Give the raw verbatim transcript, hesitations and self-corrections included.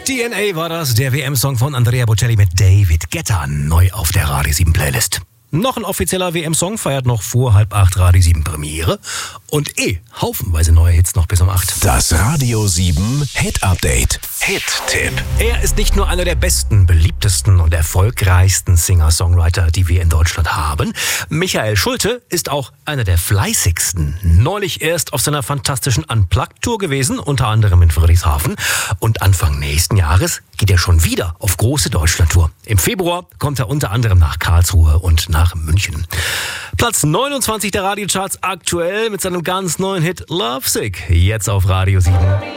D N A war das, der W M-Song von Andrea Bocelli mit David Guetta, neu auf der Radio sieben Playlist. Noch ein offizieller W M-Song feiert noch vor halb acht Radio sieben Premiere. Und eh, haufenweise neue Hits noch bis um acht. Das Radio sieben Hit Update. Hit-Tipp. Er ist nicht nur einer der besten, beliebtesten und erfolgreichsten Singer-Songwriter, die wir in Deutschland haben. Michael Schulte ist auch einer der fleißigsten. Neulich erst auf seiner fantastischen Unplugged-Tour gewesen, unter anderem in Friedrichshafen. Und Anfang nächsten Jahres geht er schon wieder auf große Deutschland-Tour. Im Februar kommt er unter anderem nach Karlsruhe und nach München. Platz neunundzwanzig der Radiocharts aktuell mit seinem ganz neuen Hit Love Sick. Jetzt auf Radio sieben.